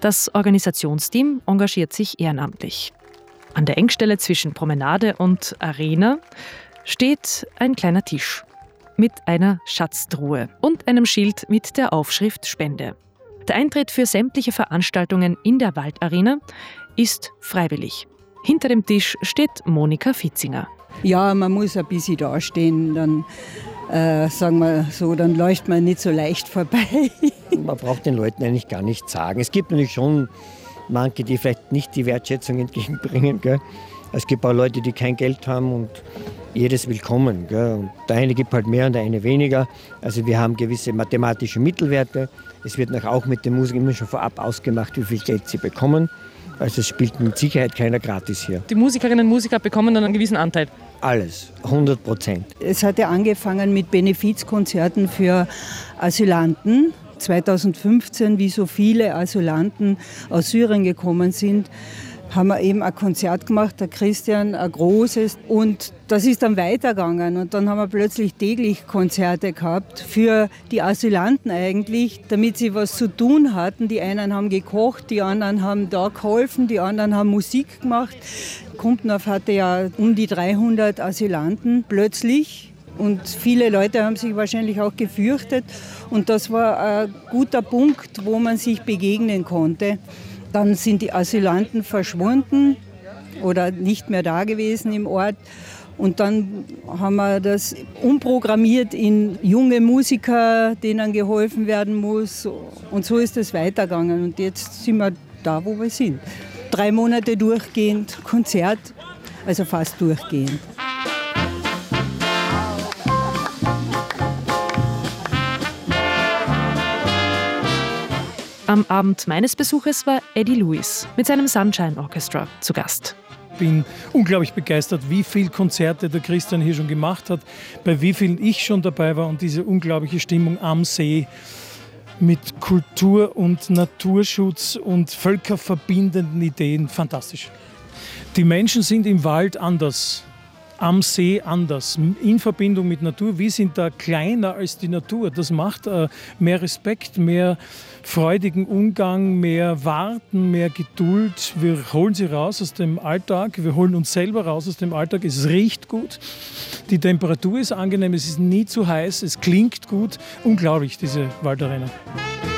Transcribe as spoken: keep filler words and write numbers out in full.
Das Organisationsteam engagiert sich ehrenamtlich. An der Engstelle zwischen Promenade und Arena steht ein kleiner Tisch mit einer Schatztruhe und einem Schild mit der Aufschrift Spende. Der Eintritt für sämtliche Veranstaltungen in der Waldarena ist freiwillig. Hinter dem Tisch steht Monika Fitzinger. Ja, man muss ein bisschen dastehen, dann äh, sagen wir so, dann läuft man nicht so leicht vorbei. Man braucht den Leuten eigentlich gar nichts sagen. Es gibt natürlich schon manche, die vielleicht nicht die Wertschätzung entgegenbringen. Gell? Es gibt auch Leute, die kein Geld haben und jedes willkommen. Gell? Und der eine gibt halt mehr und der eine weniger. Also wir haben gewisse mathematische Mittelwerte. Es wird auch mit den Musikern immer schon vorab ausgemacht, wie viel Geld sie bekommen. Also es spielt mit Sicherheit keiner gratis hier. Die Musikerinnen und Musiker bekommen dann einen gewissen Anteil? Alles, hundert Prozent. Es hat ja angefangen mit Benefizkonzerten für Asylanten. zweitausendfünfzehn, wie so viele Asylanten aus Syrien gekommen sind, haben wir eben ein Konzert gemacht, der Christian, ein großes. Und das ist dann weitergegangen. Und dann haben wir plötzlich täglich Konzerte gehabt für die Asylanten eigentlich, damit sie was zu tun hatten. Die einen haben gekocht, die anderen haben da geholfen, die anderen haben Musik gemacht. Kumpendorf hatte ja um die dreihundert Asylanten plötzlich. Und viele Leute haben sich wahrscheinlich auch gefürchtet. Und das war ein guter Punkt, wo man sich begegnen konnte. Dann sind die Asylanten verschwunden oder nicht mehr da gewesen im Ort. Und dann haben wir das umprogrammiert in junge Musiker, denen geholfen werden muss. Und so ist es weitergegangen. Und jetzt sind wir da, wo wir sind. Drei Monate durchgehend Konzert, also fast durchgehend. Am Abend meines Besuches war Eddie Lewis mit seinem Sunshine Orchestra zu Gast. Ich bin unglaublich begeistert, wie viele Konzerte der Christian hier schon gemacht hat, bei wie vielen ich schon dabei war und diese unglaubliche Stimmung am See mit Kultur- und Naturschutz und völkerverbindenden Ideen, fantastisch. Die Menschen sind im Wald anders, am See anders, in Verbindung mit Natur. Wir sind da kleiner als die Natur. Das macht äh, mehr Respekt, mehr freudigen Umgang, mehr Warten, mehr Geduld. Wir holen sie raus aus dem Alltag, wir holen uns selber raus aus dem Alltag. Es riecht gut, die Temperatur ist angenehm, es ist nie zu heiß, es klingt gut. Unglaublich, diese Waldarena.